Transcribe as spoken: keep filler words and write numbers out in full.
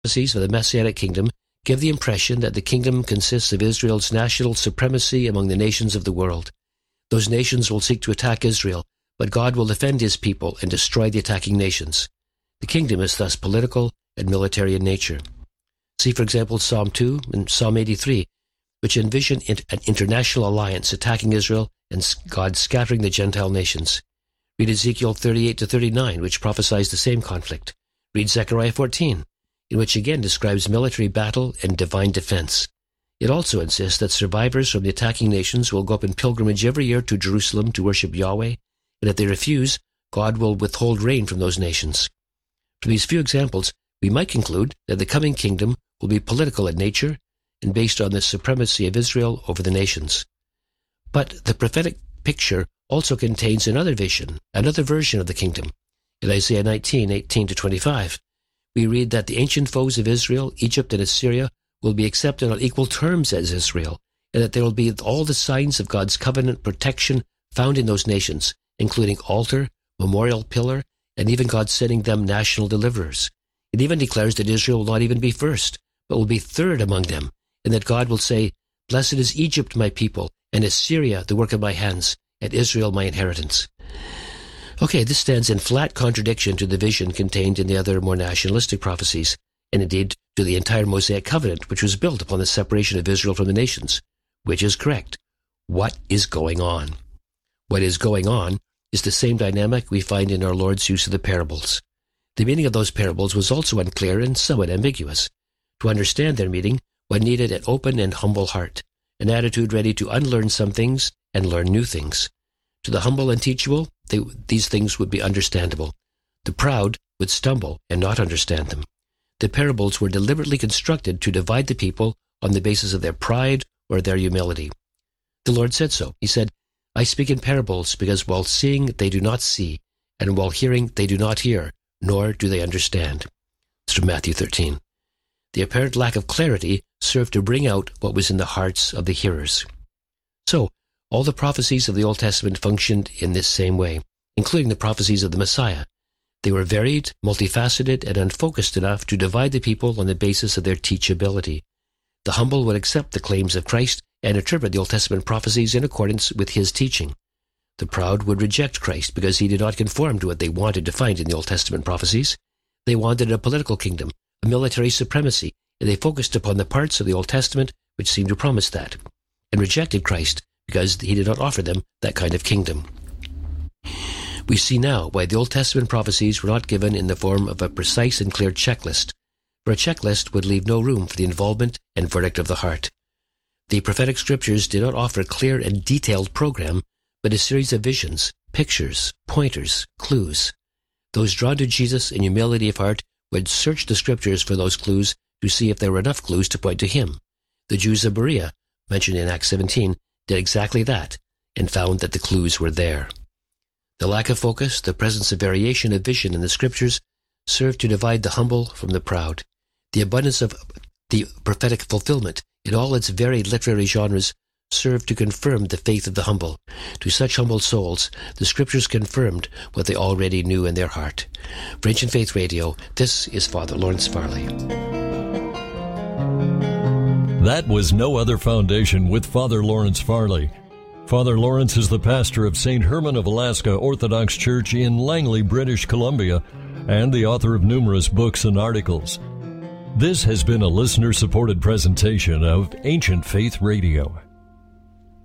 prophecies of the Messianic kingdom give the impression that the kingdom consists of Israel's national supremacy among the nations of the world. Those nations will seek to attack Israel, but God will defend his people and destroy the attacking nations. The kingdom is thus political and military in nature. See, for example, Psalm two and Psalm eighty-three, which envision an international alliance attacking Israel and God scattering the Gentile nations. Read Ezekiel thirty-eight to thirty-nine, which prophesies the same conflict. Read Zechariah fourteen, in which again describes military battle and divine defense. It also insists that survivors from the attacking nations will go up in pilgrimage every year to Jerusalem to worship Yahweh, and if they refuse, God will withhold rain from those nations. From these few examples, we might conclude that the coming kingdom will be political in nature and based on the supremacy of Israel over the nations. But the prophetic picture also contains another vision, another version of the kingdom. In Isaiah nineteen, eighteen to twenty-five, we read that the ancient foes of Israel, Egypt and Assyria, will be accepted on equal terms as Israel, and that there will be all the signs of God's covenant protection found in those nations, including altar, memorial pillar, and even God sending them national deliverers. It even declares that Israel will not even be first, but will be third among them, and that God will say, "Blessed is Egypt, my people, and Assyria, the work of my hands, and Israel, my inheritance." Okay, this stands in flat contradiction to the vision contained in the other more nationalistic prophecies, and indeed to the entire Mosaic covenant, which was built upon the separation of Israel from the nations. Which is correct? What is going on? What is going on is the same dynamic we find in our Lord's use of the parables. The meaning of those parables was also unclear and somewhat ambiguous. To understand their meaning, one needed an open and humble heart, an attitude ready to unlearn some things and learn new things. To the humble and teachable, they, these things would be understandable. The proud would stumble and not understand them. The parables were deliberately constructed to divide the people on the basis of their pride or their humility. The Lord said so. He said, "I speak in parables because while seeing they do not see, and while hearing they do not hear, nor do they understand." It's from Matthew thirteen. The apparent lack of clarity served to bring out what was in the hearts of the hearers. So, all the prophecies of the Old Testament functioned in this same way, including the prophecies of the Messiah. They were varied, multifaceted, and unfocused enough to divide the people on the basis of their teachability. The humble would accept the claims of Christ and interpret the Old Testament prophecies in accordance with his teaching. The proud would reject Christ because he did not conform to what they wanted to find in the Old Testament prophecies. They wanted a political kingdom, a military supremacy, and they focused upon the parts of the Old Testament which seemed to promise that, and rejected Christ because he did not offer them that kind of kingdom. We see now why the Old Testament prophecies were not given in the form of a precise and clear checklist, for a checklist would leave no room for the involvement and verdict of the heart. The prophetic scriptures did not offer a clear and detailed program, but a series of visions, pictures, pointers, clues. Those drawn to Jesus in humility of heart would search the scriptures for those clues to see if there were enough clues to point to him. The Jews of Berea, mentioned in Acts seventeen, did exactly that, and found that the clues were there. The lack of focus, the presence of variation of vision in the scriptures, served to divide the humble from the proud. The abundance of the prophetic fulfillment in all its varied literary genres served to confirm the faith of the humble. To such humble souls, the scriptures confirmed what they already knew in their heart. For Ancient Faith Radio, this is Father Lawrence Farley. That was No Other Foundation with Father Lawrence Farley. Father Lawrence is the pastor of Saint Herman of Alaska Orthodox Church in Langley, British Columbia, and the author of numerous books and articles. This has been a listener-supported presentation of Ancient Faith Radio.